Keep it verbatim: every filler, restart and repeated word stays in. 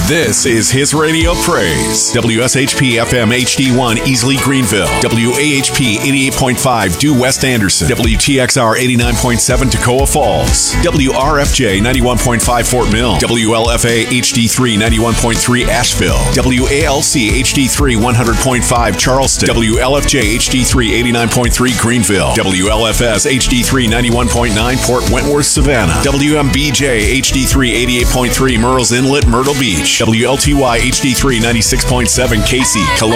This is His Radio Praise. W S H P F M H D one Easley Greenville. W A H P eighty-eight point five Due West Anderson. W T X R eighty-nine point seven Toccoa Falls. W R F J ninety-one point five Fort Mill. W L F A H D three ninety-one point three Asheville. W A L C H D three one hundred point five Charleston. W L F J H D three eighty-nine point three Greenville. W L F S H D three ninety-one point nine Port Wentworth Savannah. W M B J H D three eighty-eight point three Murrells Inlet Myrtle Beach. W L T Y H D three ninety-six point seven Casey Columbia.